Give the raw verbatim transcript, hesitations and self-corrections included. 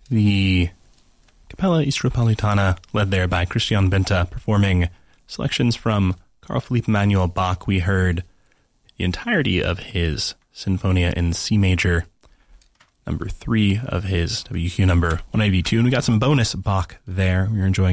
the Capella Istropolitana, led there by Christian Benta, performing selections from Carl Philipp Emanuel Bach. We heard the entirety of his Sinfonia in C major, number three of his W Q number one eighty-two, and we got some bonus Bach there. We were enjoying